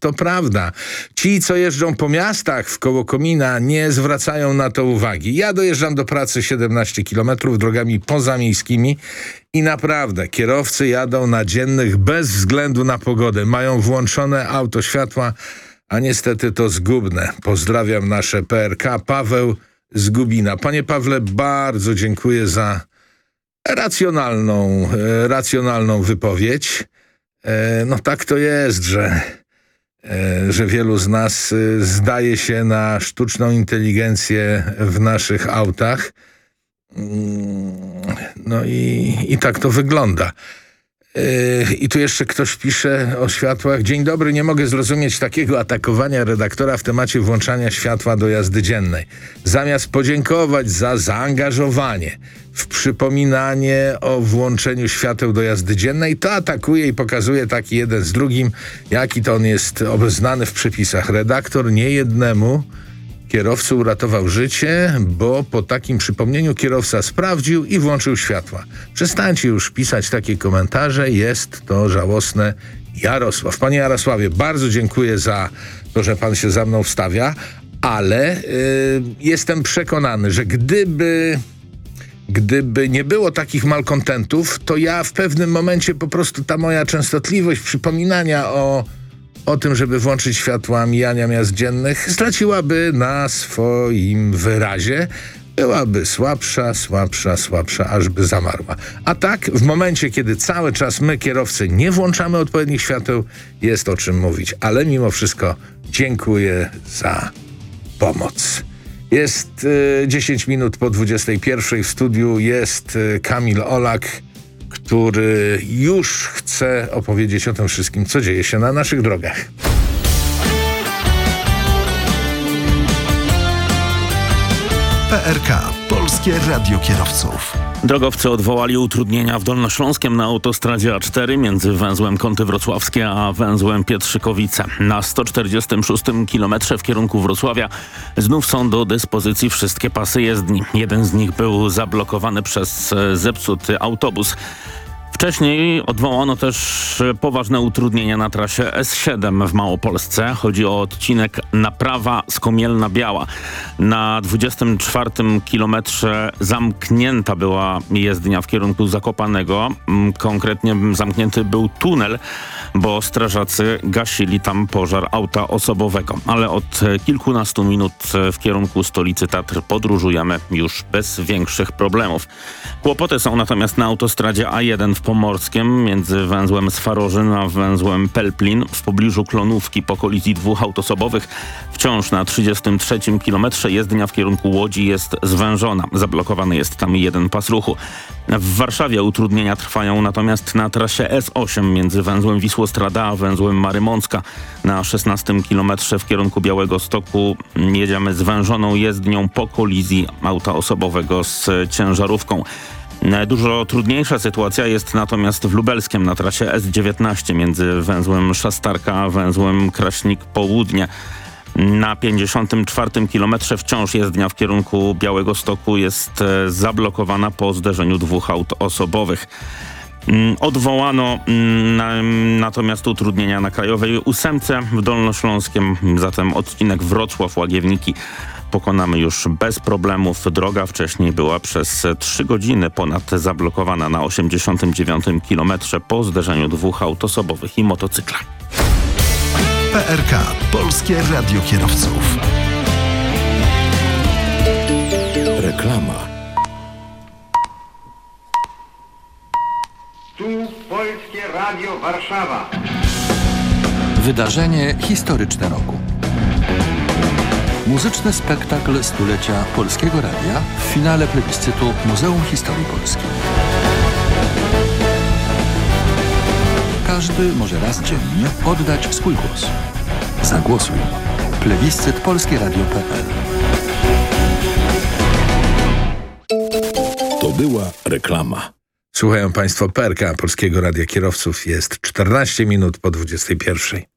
to prawda. Ci, co jeżdżą po miastach wkoło komina, nie zwracają na to uwagi. Ja dojeżdżam do pracy 17 kilometrów drogami pozamiejskimi i naprawdę kierowcy jadą na dziennych bez względu na pogodę. Mają włączone autoświatła, a niestety to zgubne. Pozdrawiam nasze PRK. Paweł z Gubina. Panie Pawle, bardzo dziękuję za racjonalną wypowiedź. No tak to jest, że wielu z nas zdaje się na sztuczną inteligencję w naszych autach. No i tak to wygląda. I tu jeszcze ktoś pisze o światłach. Dzień dobry, nie mogę zrozumieć takiego atakowania redaktora w temacie włączania światła do jazdy dziennej. Zamiast podziękować za zaangażowanie w przypominanie o włączeniu świateł do jazdy dziennej, to atakuje i pokazuje taki jeden z drugim, jaki to on jest obeznany w przepisach. Redaktor niejednemu kierowcy uratował życie, bo po takim przypomnieniu kierowca sprawdził i włączył światła. Przestańcie już pisać takie komentarze, jest to żałosne. Jarosław. Panie Jarosławie, bardzo dziękuję za to, że pan się za mną wstawia, ale jestem przekonany, że gdyby nie było takich malkontentów, to ja w pewnym momencie po prostu ta moja częstotliwość przypominania o tym, żeby włączyć światła mijania miast dziennych, straciłaby na swoim wyrazie. Byłaby słabsza, aż by zamarła. A tak, w momencie, kiedy cały czas my, kierowcy, nie włączamy odpowiednich świateł, jest o czym mówić. Ale mimo wszystko dziękuję za pomoc. Jest 10 minut po 21. W studiu jest Kamil Olak, który już chce opowiedzieć o tym wszystkim, co dzieje się na naszych drogach. PRK. Polskie Radio Kierowców. Drogowcy odwołali utrudnienia w Dolnośląskiem na autostradzie A4 między węzłem Kąty Wrocławskie a węzłem Pietrzykowice. Na 146 km w kierunku Wrocławia znów są do dyspozycji wszystkie pasy jezdni. Jeden z nich był zablokowany przez zepsuty autobus. Wcześniej odwołano też poważne utrudnienia na trasie S7 w Małopolsce. Chodzi o odcinek Naprawa Skomielna Biała. Na 24 kilometrze zamknięta była jezdnia w kierunku Zakopanego. Konkretnie zamknięty był tunel, bo strażacy gasili tam pożar auta osobowego. Ale od kilkunastu minut w kierunku stolicy Tatr podróżujemy już bez większych problemów. Kłopoty są natomiast na autostradzie A1 w Pomorskiem między węzłem Swarożyn a węzłem Pelplin w pobliżu Klonówki po kolizji dwóch autosobowych. Wciąż na 33 kilometrze jezdnia w kierunku Łodzi jest zwężona. Zablokowany jest tam jeden pas ruchu. W Warszawie utrudnienia trwają natomiast na trasie S8 między węzłem Wisłostrada a węzłem Marymącka. Na 16 kilometrze w kierunku Białegostoku jedziemy zwężoną jezdnią po kolizji auta osobowego z ciężarówką. Dużo trudniejsza sytuacja jest natomiast w Lubelskiem na trasie S19 między węzłem Szastarka a węzłem Kraśnik Południe. Na 54 kilometrze wciąż jezdnia w kierunku Białegostoku jest zablokowana po zderzeniu dwóch aut osobowych. Odwołano natomiast utrudnienia na Krajowej 8 w Dolnośląskiem, zatem odcinek Wrocław-Łagiewniki pokonamy już bez problemów. Droga wcześniej była przez 3 godziny ponad zablokowana na 89 kilometrze po zderzeniu dwóch aut osobowych i motocykla. PRK. Polskie Radio Kierowców. Reklama. Tu Polskie Radio Warszawa. Wydarzenie historyczne roku. Muzyczny spektakl stulecia Polskiego Radia w finale plebiscytu Muzeum Historii Polski. Każdy może raz dziennie oddać swój głos. Zagłosuj. Plebiscyt polskieradio.pl. To była reklama. Słuchają Państwo PRK Polskiego Radia Kierowców. Jest 14 minut po 21.